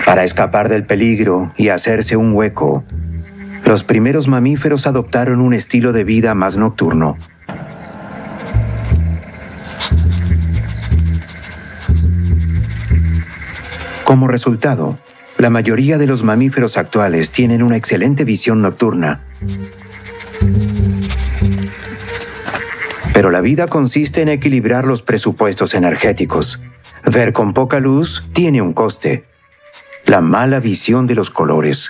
Para escapar del peligro y hacerse un hueco, los primeros mamíferos adoptaron un estilo de vida más nocturno. Como resultado, la mayoría de los mamíferos actuales tienen una excelente visión nocturna. Pero la vida consiste en equilibrar los presupuestos energéticos. Ver con poca luz tiene un coste: la mala visión de los colores.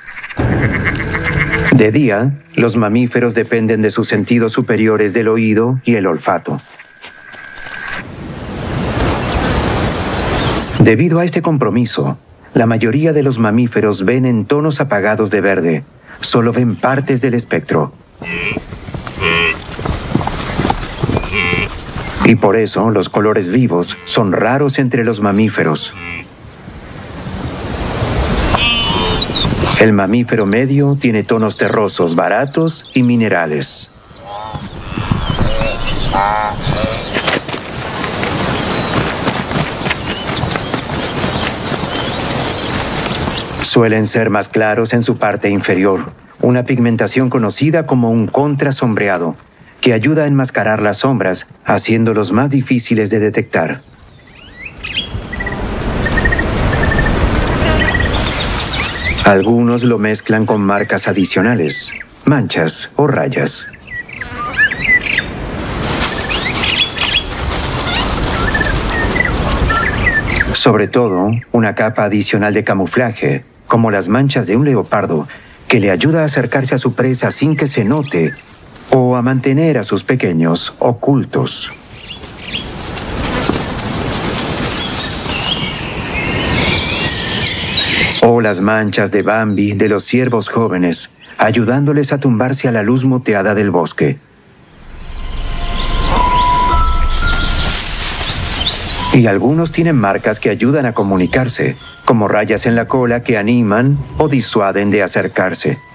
De día, los mamíferos dependen de sus sentidos superiores del oído y el olfato. Debido a este compromiso, la mayoría de los mamíferos ven en tonos apagados de verde. Solo ven partes del espectro. Y por eso los colores vivos son raros entre los mamíferos. El mamífero medio tiene tonos terrosos baratos y minerales. Suelen ser más claros en su parte inferior, una pigmentación conocida como un contrasombreado, que ayuda a enmascarar las sombras, haciéndolos más difíciles de detectar. Algunos lo mezclan con marcas adicionales, manchas o rayas. Sobre todo, una capa adicional de camuflaje, como las manchas de un leopardo, que le ayuda a acercarse a su presa sin que se note, o a mantener a sus pequeños ocultos. O las manchas de Bambi de los ciervos jóvenes, ayudándoles a tumbarse a la luz moteada del bosque. Y algunos tienen marcas que ayudan a comunicarse, como rayas en la cola que animan o disuaden de acercarse.